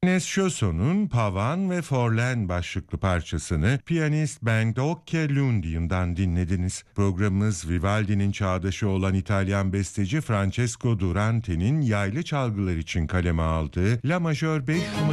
Ines Chosso'nun Pavan ve Forlen başlıklı parçasını piyanist Bengdocke Lundium'dan dinlediniz. Programımız Vivaldi'nin çağdaşı olan İtalyan besteci Francesco Durante'nin yaylı çalgılar için kaleme aldığı La Majör 5 numaralı